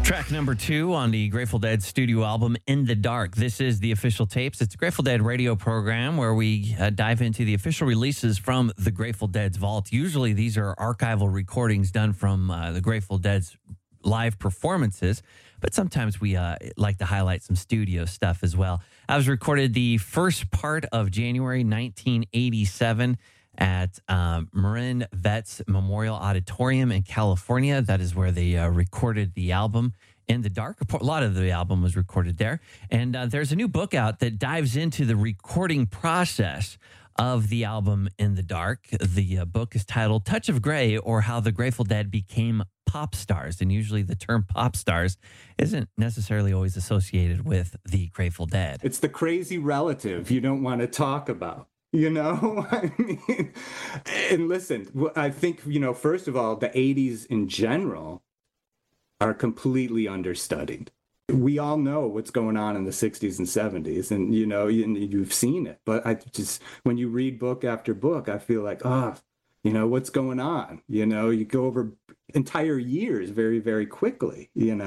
Track number 2 on the Grateful Dead studio album, In the Dark. This is the Official Tapes. It's a Grateful Dead radio program where we dive into the official releases from the Grateful Dead's vault. Usually these are archival recordings done from the Grateful Dead's live performances, but sometimes we like to highlight some studio stuff as well. I was recorded the first part of January 1987 at Marin Vets Memorial Auditorium in California. That is where they recorded the album In the Dark. A lot of the album was recorded there. And there's a new book out that dives into the recording process of the album In the Dark. The book is titled Touch of Grey, or How the Grateful Dead Became Pop Stars. And usually the term pop stars isn't necessarily always associated with the Grateful Dead. It's the crazy relative you don't want to talk about. You know, I mean, and listen, I think, first of all, the 80s in general are completely understudied. We all know what's going on in the 60s and 70s, and, you've seen it. But when you read book after book, I feel like, what's going on? You go over entire years very, very quickly,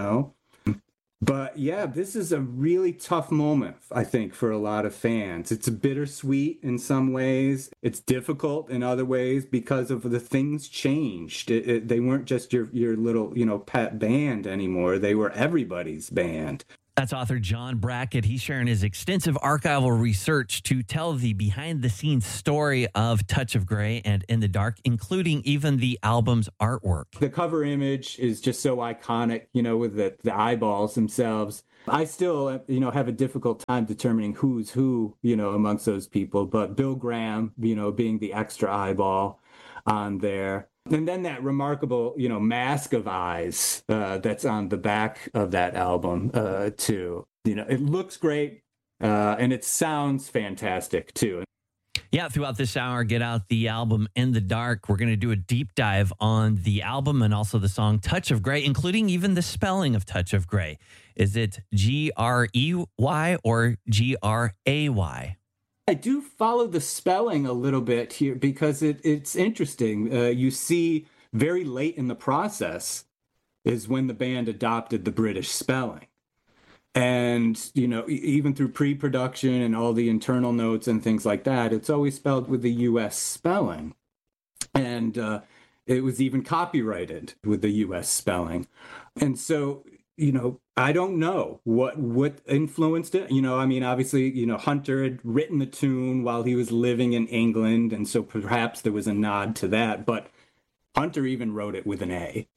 But yeah, this is a really tough moment, I think, for a lot of fans. It's bittersweet in some ways. It's difficult in other ways because of the things changed. They weren't just your little, pet band anymore. They were everybody's band. That's author John Brackett. He's sharing his extensive archival research to tell the behind-the-scenes story of Touch of Grey and In the Dark, including even the album's artwork. The cover image is just so iconic, with the eyeballs themselves. I still, have a difficult time determining who's who, amongst those people. But Bill Graham, being the extra eyeball on there. And then that remarkable, mask of eyes that's on the back of that album, too. It looks great, and it sounds fantastic, too. Yeah, throughout this hour, get out the album In the Dark. We're going to do a deep dive on the album and also the song Touch of Grey, including even the spelling of Touch of Grey. Is it Grey or Gray? I do follow the spelling a little bit here because it's interesting. You see very late in the process is when the band adopted the British spelling. And, even through pre-production and all the internal notes and things like that, it's always spelled with the U.S. spelling. And it was even copyrighted with the U.S. spelling. And so, I don't know what influenced it. Obviously, Hunter had written the tune while he was living in England, and so perhaps there was a nod to that. But Hunter even wrote it with an A,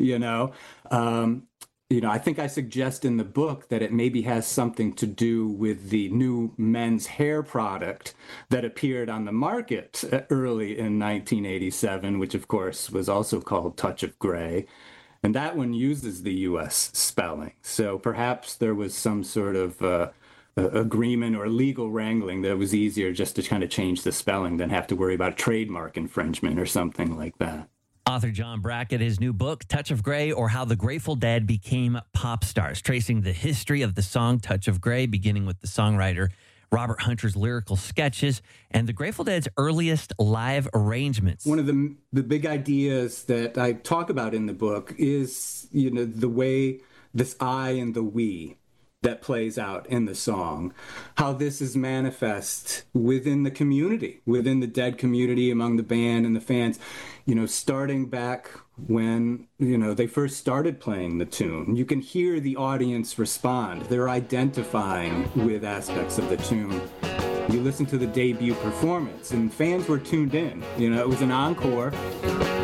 I think I suggest in the book that it maybe has something to do with the new men's hair product that appeared on the market early in 1987, which, of course, was also called Touch of Grey. And that one uses the U.S. spelling. So perhaps there was some sort of agreement or legal wrangling that it was easier just to kind of change the spelling than have to worry about trademark infringement or something like that. Author John Brackett, his new book, Touch of Grey, or How the Grateful Dead Became Pop Stars, tracing the history of the song Touch of Grey, beginning with the songwriter Robert Hunter's lyrical sketches and the Grateful Dead's earliest live arrangements. One of the big ideas that I talk about in the book is, the way this I and the we that plays out in the song, how this is manifest within the community, within the Dead community, among the band and the fans, starting back when, they first started playing the tune. You can hear the audience respond. They're identifying with aspects of the tune. You listen to the debut performance, and fans were tuned in. It was an encore.